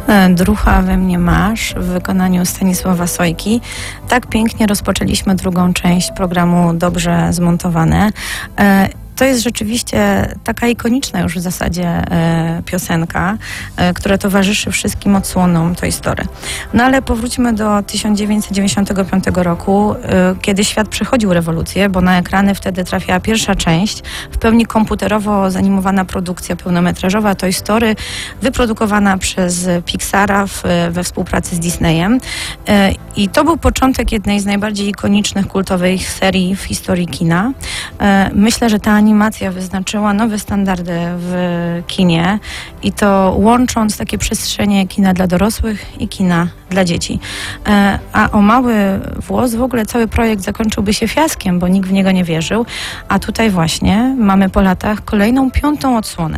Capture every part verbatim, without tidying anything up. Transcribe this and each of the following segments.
Drucha we mnie masz w wykonaniu Stanisława Sojki. Tak pięknie rozpoczęliśmy drugą część programu Dobrze zmontowane. To jest rzeczywiście taka ikoniczna już w zasadzie e, piosenka, e, która towarzyszy wszystkim odsłonom Toy Story. No ale powróćmy do tysiąc dziewięćset dziewięćdziesiątego piątego roku, e, kiedy świat przechodził rewolucję, bo na ekrany wtedy trafiała pierwsza część, w pełni komputerowo zanimowana produkcja pełnometrażowa Toy Story, wyprodukowana przez Pixara w, we współpracy z Disneyem. E, I to był początek jednej z najbardziej ikonicznych, kultowych serii w historii kina. E, myślę, że ta animacja wyznaczyła nowe standardy w kinie i to łącząc takie przestrzenie kina dla dorosłych i kina dla dzieci. A o Mały włos w ogóle cały projekt zakończyłby się fiaskiem, bo nikt w niego nie wierzył, a tutaj właśnie mamy po latach kolejną piątą odsłonę.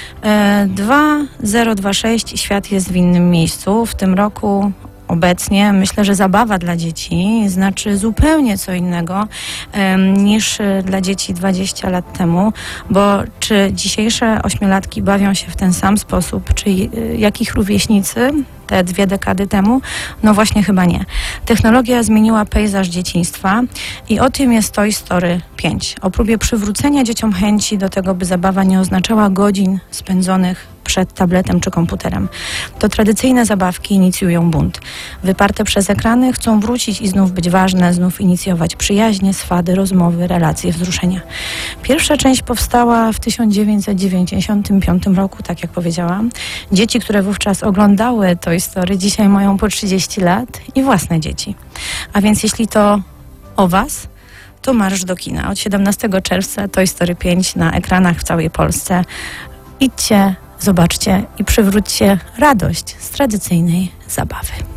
dwa zero dwa sześć Świat jest w innym miejscu. W tym roku obecnie myślę, że zabawa dla dzieci znaczy zupełnie co innego um, niż dla dzieci dwadzieścia lat temu, bo czy dzisiejsze ośmiolatki bawią się w ten sam sposób, czy jak ich rówieśnicy te dwie dekady temu? No właśnie chyba nie. Technologia zmieniła pejzaż dzieciństwa i o tym jest Toy Story pięć. O próbie przywrócenia dzieciom chęci do tego, by zabawa nie oznaczała godzin spędzonych przed tabletem czy komputerem. To tradycyjne zabawki inicjują bunt. Wyparte przez ekrany chcą wrócić i znów być ważne, znów inicjować przyjaźnie, swady, rozmowy, relacje, wzruszenia. Pierwsza część powstała w tysiąc dziewięćset dziewięćdziesiątym piątym roku, tak jak powiedziałam. Dzieci, które wówczas oglądały Toy Story, dzisiaj mają po trzydzieści lat i własne dzieci. A więc jeśli to o was, to marsz do kina. Od siedemnastego czerwca Toy Story pięć na ekranach w całej Polsce. Idźcie, zobaczcie i przywróćcie radość z tradycyjnej zabawy.